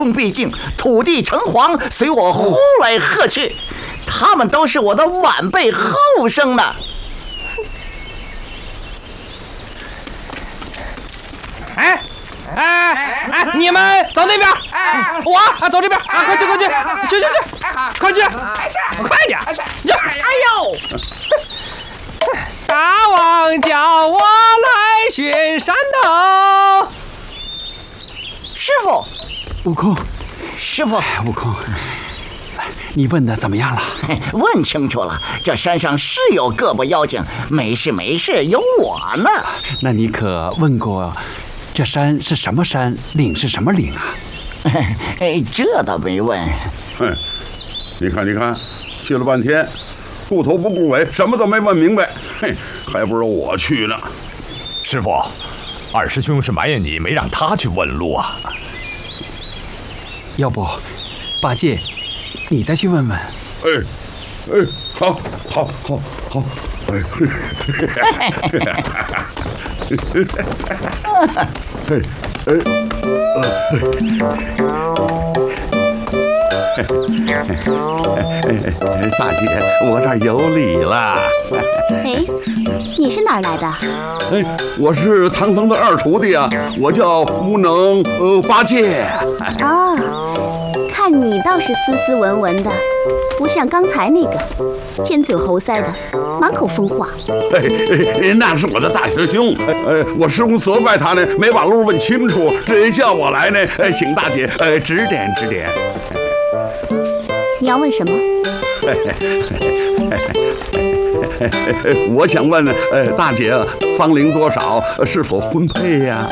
必定，土地城隍随我呼来喝去，他们都是我的晚辈后生呢。 你们走那边，我走这边啊！快去，快去，快点！哎呦！大王叫我来巡山头。 师傅， 悟空， 师傅， 悟空，你问的怎么样了？ 问清楚了，这山上是有个把妖精，没事，有我呢。 那你可问过？这山是什么山？岭是什么岭啊？ 这倒没问。 你看，去了半天，顾头不顾尾，什么都没问明白。还不如我去呢。 师傅，二师兄是埋怨你没让他去问路啊。 要不，八戒，你再去问问。 好。大姐，我这儿有礼了。 你是哪儿来的？ 我是唐僧的二徒弟啊，我叫无能八戒。 看你倒是斯斯文文的，不像刚才那个尖嘴猴腮的，满口疯话。 那是我的大师兄，我师傅责怪他呢，没把路问清楚，这叫我来呢，请大姐指点。 你要问什么？ 我想问大姐芳龄多少，是否婚配呀？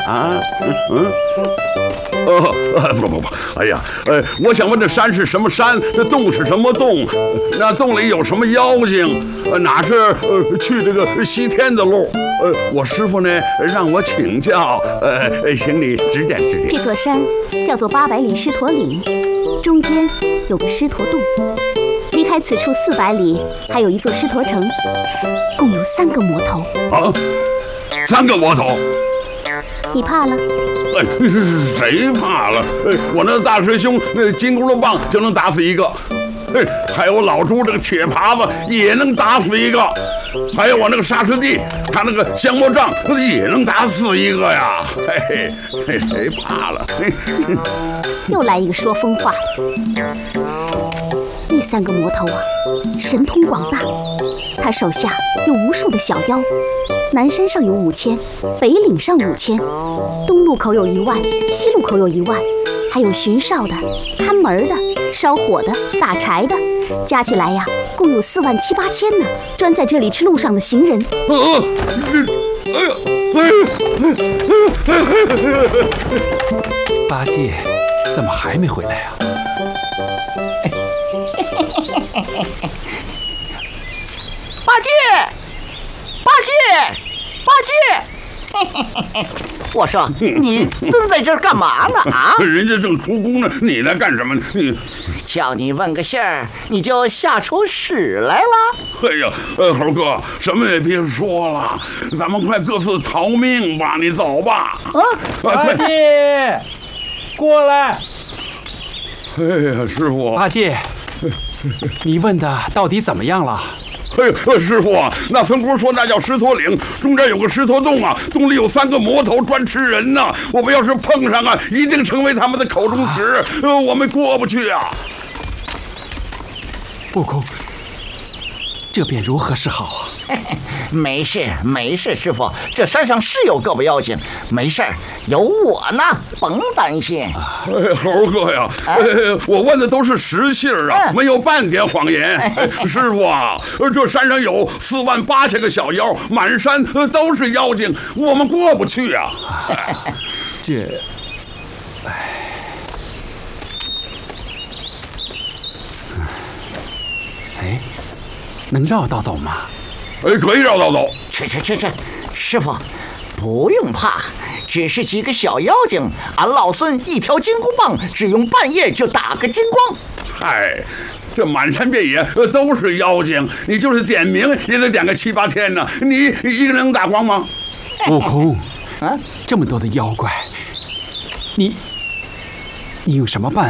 不，哎呀，我想问这山是什么山，这洞是什么洞，那洞里有什么妖精，哪是去这个西天的路？我师傅呢让我请教，请你指点。 这座山叫做800里狮驼岭，中间有个狮驼洞，离开此处400里还有一座狮驼城，共有3个魔头。 3个魔头？ 你怕了？ 谁怕了？我那大师兄那金箍棒就能打死一个，还有老朱这个铁耙子也能打死一个，还有我那个沙师弟，他那个降魔杖也能打死一个呀！谁怕了？ 又来一个说疯话的。那3个魔头啊，神通广大，他手下有无数的小妖。南山上有5000，北岭上5000，东路口有1万，西路口有1万，还有巡哨的、看门的、烧火的、打柴的，加起来呀，共有4万7、8千呢，专在这里吃路上的行人。 八戒，怎么还没回来呀？ 八戒，我说你蹲在这儿干嘛呢？ 人家正出宫呢，你来干什么呢？ 叫你问个信儿，你就吓出屎来了。 猴哥，什么也别说了，咱们快各自逃命吧，你走吧。 八戒，过来。 师傅。 八戒，你问的到底怎么样了？ 师傅啊，那孙姑说那叫狮驼岭，中间有个狮驼洞啊，洞里有3个魔头专吃人呢。我们要是碰上啊，一定成为他们的口中食，我们过不去啊。 悟空，这便如何是好啊？ 没事，师傅，这山上是有个把妖精，没事儿，有我呢，甭担心。 猴哥呀，我问的都是实信啊，没有半点谎言。师傅啊，这山上有4万8千个小妖，满山都是妖精，我们过不去啊。 能绕道走吗？ 可以绕道走。 去，师傅，不用怕，只是几个小妖精，俺老孙一条金箍棒，只用半夜就打个精光。 这满山遍野都是妖精，你就是点名也得点个7、8天呢。你一个人能打光吗？ 悟空，这么多的妖怪，你你有什么办